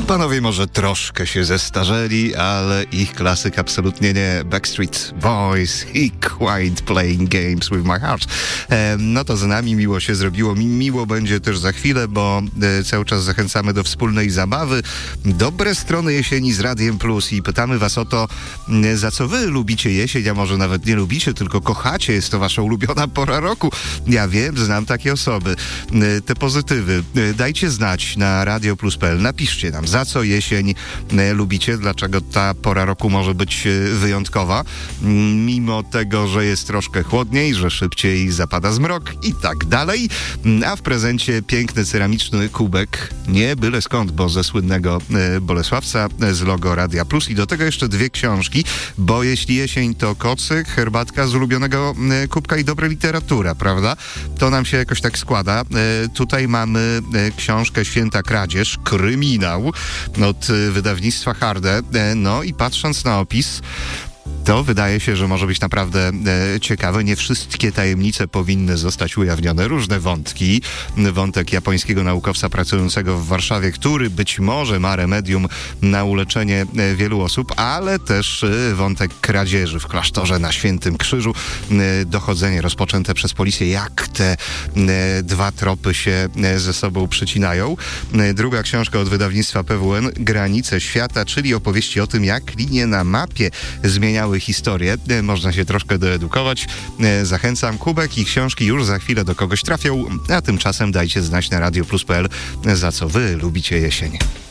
Panowie może troszkę się zestarzeli, ale ich klasyk absolutnie nie. Backstreet Boys i Quiet Playing Games with My Heart. No to z nami miło się zrobiło. Miło będzie też za chwilę, bo cały czas zachęcamy do wspólnej zabawy. Dobre strony jesieni z Radiem Plus i pytamy was o to, za co wy lubicie jesień, a może nawet nie lubicie, tylko kochacie. Jest to wasza ulubiona pora roku. Ja wiem, znam takie osoby. Te pozytywy dajcie znać na radioplus.pl. Napiszcie nam, za co jesień lubicie, dlaczego ta pora roku może być wyjątkowa, mimo tego, że jest troszkę chłodniej, że szybciej zapada zmrok i tak dalej. A w prezencie piękny ceramiczny kubek, nie byle skąd, bo ze słynnego Bolesławca z logo Radia Plus i do tego jeszcze 2 książki, bo jeśli jesień to kocyk, herbatka z ulubionego kubka i dobra literatura, prawda? To nam się jakoś tak składa. Tutaj mamy książkę Święta Kradzież, kryminał od wydawnictwa Harde. No i patrząc na opis, to wydaje się, że może być naprawdę ciekawe. Nie wszystkie tajemnice powinny zostać ujawnione. Różne wątki. Wątek japońskiego naukowca pracującego w Warszawie, który być może ma remedium na uleczenie wielu osób, ale też wątek kradzieży w klasztorze na Świętym Krzyżu. Dochodzenie rozpoczęte przez policję, jak te 2 tropy się ze sobą przycinają. Druga książka od wydawnictwa PWN, Granice Świata, czyli opowieści o tym, jak linie na mapie zmieniały historię. Można się troszkę doedukować. Zachęcam. Kubek i książki już za chwilę do kogoś trafią, a tymczasem dajcie znać na radioplus.pl, za co wy lubicie jesień.